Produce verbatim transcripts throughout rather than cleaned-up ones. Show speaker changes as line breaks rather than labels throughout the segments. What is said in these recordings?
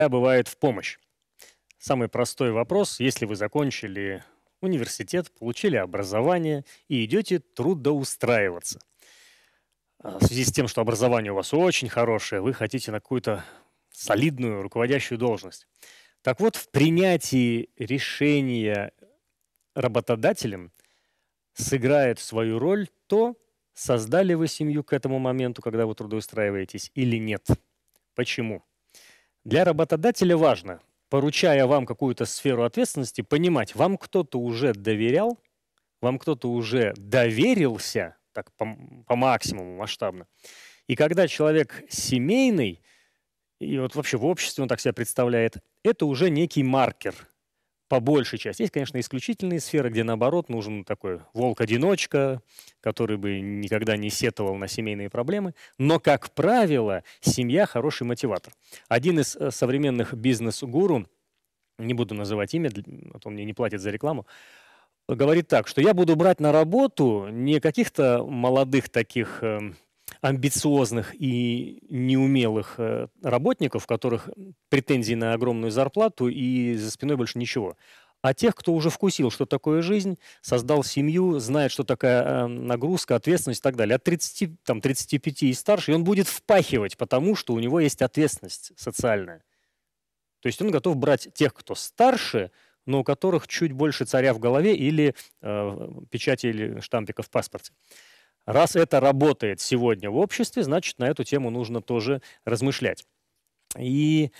бывает в помощь. Самый простой вопрос: если вы закончили университет, получили образование и идете трудоустраиваться. А, в связи с тем, что образование у вас очень хорошее, вы хотите на какую-то солидную руководящую должность. Так вот, в принятии решения работодателем сыграет свою роль то, создали вы семью к этому моменту, когда вы трудоустраиваетесь, или нет. Почему? Для работодателя важно, поручая вам какую-то сферу ответственности, понимать, вам кто-то уже доверял, вам кто-то уже доверился, так по, м- по максимуму масштабно. И когда человек семейный, и вот вообще в обществе он так себя представляет, это уже некий маркер по большей части. Есть, конечно, исключительные сферы, где, наоборот, нужен такой волк-одиночка, который бы никогда не сетовал на семейные проблемы. Но, как правило, семья – хороший мотиватор. Один из э, современных бизнес-гуру, не буду называть имя, дл- а то мне не платят за рекламу, говорит так, что я буду брать на работу не каких-то молодых таких эм, амбициозных и неумелых э, работников, у которых претензии на огромную зарплату и за спиной больше ничего, а тех, кто уже вкусил, что такое жизнь, создал семью, знает, что такая э, нагрузка, ответственность и так далее. От тридцати, там, тридцати пяти и старше, и он будет впахивать, потому что у него есть ответственность социальная. То есть он готов брать тех, кто старше, но у которых чуть больше царя в голове или э, печати или штампика в паспорте. Раз это работает сегодня в обществе, значит, на эту тему нужно тоже размышлять. И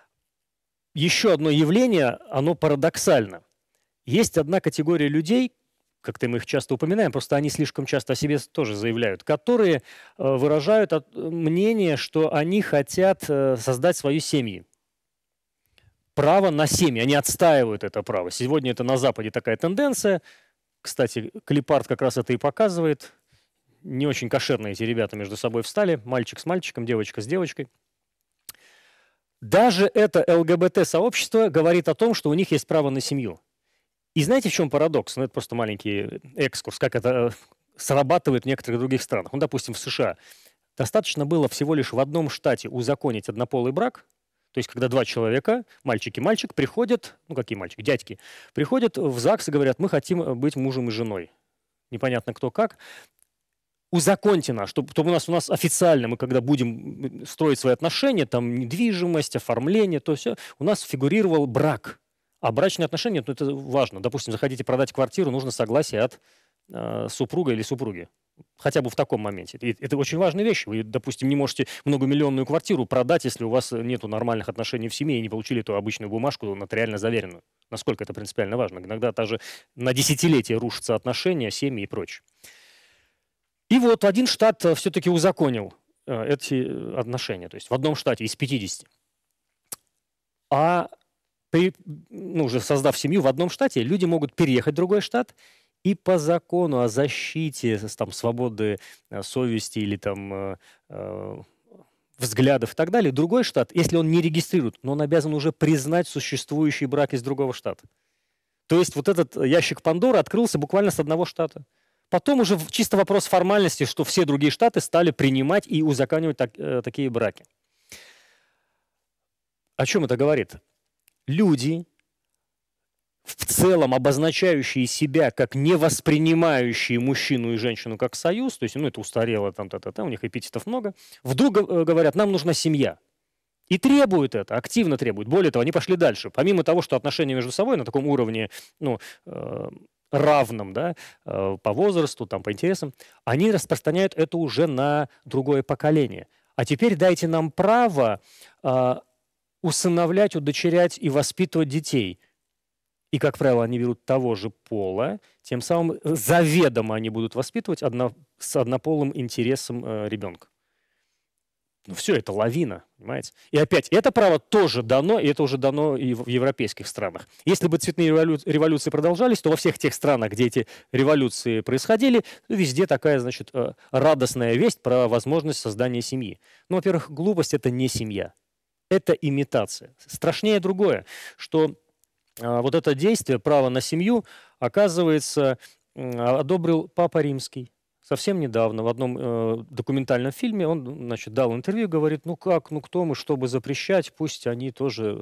еще одно явление, оно парадоксально. Есть одна категория людей, как-то мы их часто упоминаем, просто они слишком часто о себе тоже заявляют, которые э, выражают от- мнение, что они хотят э, создать свою семью. Право на семьи, они отстаивают это право. Сегодня это на Западе такая тенденция. Кстати, клипарт как раз это и показывает. Не очень кошерно эти ребята между собой встали. Мальчик с мальчиком, девочка с девочкой. Даже это ЛГБТ-сообщество говорит о том, что у них есть право на семью. И знаете, в чем парадокс? Ну, это просто маленький экскурс, как это э, срабатывает в некоторых других странах. Ну, допустим, в США. Достаточно было всего лишь в одном штате узаконить однополый брак, то есть когда два человека, мальчик и мальчик, приходят, ну какие мальчики, дядьки, приходят в ЗАГС и говорят, мы хотим э, быть мужем и женой. Непонятно кто как. Узаконьте нас, чтобы, чтобы у нас у нас официально, мы когда будем строить свои отношения, там недвижимость, оформление, то все, у нас фигурировал брак. А брачные отношения, ну, это важно. Допустим, захотите продать квартиру, нужно согласие от э, супруга или супруги. Хотя бы в таком моменте. И это очень важная вещь. Вы, допустим, не можете многомиллионную квартиру продать, если у вас нет нормальных отношений в семье и не получили эту обычную бумажку нотариально заверенную. Насколько это принципиально важно. Иногда даже на десятилетия рушатся отношения, семьи и прочее. И вот один штат все-таки узаконил э, эти э, отношения. То есть в одном штате из пятидесяти. А при, ну, уже создав семью в одном штате, люди могут переехать в другой штат и по закону о защите с- там, свободы э, совести или там, э, э, взглядов и так далее, другой штат, если он не регистрирует, но он обязан уже признать существующий брак из другого штата. То есть вот этот ящик Пандоры открылся буквально с одного штата. Потом уже в- чисто вопрос формальности, что все другие штаты стали принимать и узаконивать так- э, такие браки. О чем это говорит? Люди, в целом обозначающие себя как не воспринимающие мужчину и женщину как союз, то есть, ну, это устарело, там, та, та, та, у них эпитетов много, вдруг э, говорят, нам нужна семья. И требуют это, активно требуют. Более того, они пошли дальше. Помимо того, что отношения между собой на таком уровне, ну, э, равном, да, э, по возрасту, там, по интересам, они распространяют это уже на другое поколение. А теперь дайте нам право э, усыновлять, удочерять и воспитывать детей. И, как правило, они берут того же пола, тем самым э, заведомо они будут воспитывать одно, с однополым интересом э, ребенка. Ну, все, это лавина, понимаете? И опять, это право тоже дано, и это уже дано и в европейских странах. Если бы цветные револю- революции продолжались, то во всех тех странах, где эти революции происходили, везде такая, значит, э, радостная весть про возможность создания семьи. Ну, во-первых, глупость – это не семья. Это имитация. Страшнее другое, что а, вот это действие, право на семью, оказывается, м, а, одобрил Папа Римский. Совсем недавно в одном э, документальном фильме он, значит, дал интервью, говорит, ну как, ну кто мы, чтобы запрещать, пусть они тоже